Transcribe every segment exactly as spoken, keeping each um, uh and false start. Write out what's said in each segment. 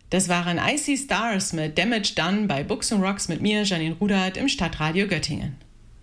Das waren I See Stars mit Damage Done bei Books and Rocks mit mir, Janine Rudert, im Stadtradio Göttingen.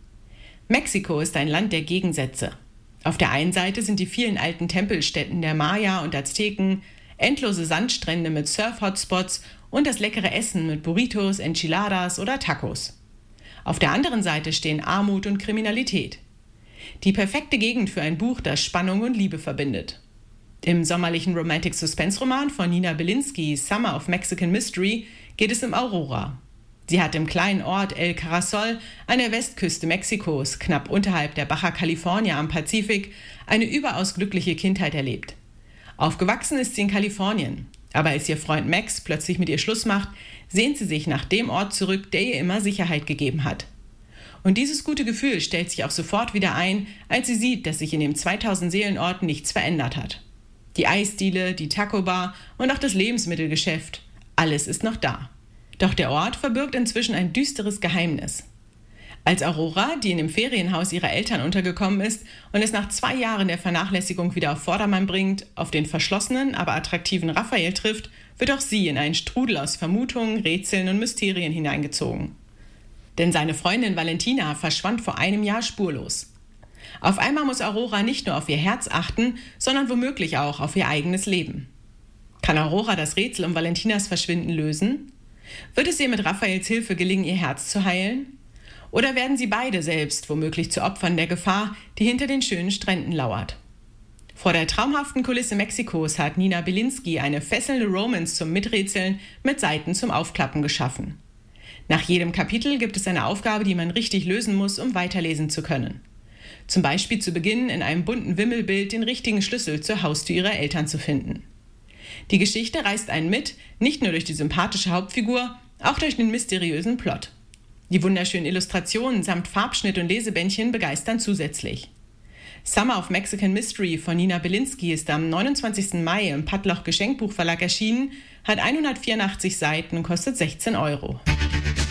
Mexiko ist ein Land der Gegensätze. Auf der einen Seite sind die vielen alten Tempelstätten der Maya und Azteken, endlose Sandstrände mit Surf-Hotspots und das leckere Essen mit Burritos, Enchiladas oder Tacos. Auf der anderen Seite stehen Armut und Kriminalität. Die perfekte Gegend für ein Buch, das Spannung und Liebe verbindet. Im sommerlichen Romantic-Suspense-Roman von Nina Belinsky, Summer of Mexican Mystery, geht es um Aurora. Sie hat im kleinen Ort El Carasol an der Westküste Mexikos, knapp unterhalb der Baja California am Pazifik, eine überaus glückliche Kindheit erlebt. Aufgewachsen ist sie in Kalifornien, aber als ihr Freund Max plötzlich mit ihr Schluss macht, sehnt sie sich nach dem Ort zurück, der ihr immer Sicherheit gegeben hat. Und dieses gute Gefühl stellt sich auch sofort wieder ein, als sie sieht, dass sich in dem zweitausend-Seelen-Ort nichts verändert hat. Die Eisdiele, die Taco-Bar und auch das Lebensmittelgeschäft, alles ist noch da. Doch der Ort verbirgt inzwischen ein düsteres Geheimnis. Als Aurora, die in dem Ferienhaus ihrer Eltern untergekommen ist und es nach zwei Jahren der Vernachlässigung wieder auf Vordermann bringt, auf den verschlossenen, aber attraktiven Raphael trifft, wird auch sie in einen Strudel aus Vermutungen, Rätseln und Mysterien hineingezogen. Denn seine Freundin Valentina verschwand vor einem Jahr spurlos. Auf einmal muss Aurora nicht nur auf ihr Herz achten, sondern womöglich auch auf ihr eigenes Leben. Kann Aurora das Rätsel um Valentinas Verschwinden lösen? Wird es ihr mit Raphaels Hilfe gelingen, ihr Herz zu heilen? Oder werden sie beide selbst womöglich zu Opfern der Gefahr, die hinter den schönen Stränden lauert? Vor der traumhaften Kulisse Mexikos hat Nina Belinsky eine fesselnde Romance zum Miträtseln mit Seiten zum Aufklappen geschaffen. Nach jedem Kapitel gibt es eine Aufgabe, die man richtig lösen muss, um weiterlesen zu können. Zum Beispiel zu Beginn in einem bunten Wimmelbild den richtigen Schlüssel zur Haustür ihrer Eltern zu finden. Die Geschichte reißt einen mit, nicht nur durch die sympathische Hauptfigur, auch durch den mysteriösen Plot. Die wunderschönen Illustrationen samt Farbschnitt und Lesebändchen begeistern zusätzlich. Summer of Mexican Mystery von Nina Belinsky ist am neunundzwanzigsten Mai im Pattloch Geschenkbuchverlag erschienen, hat hundertvierundachtzig Seiten und kostet sechzehn Euro.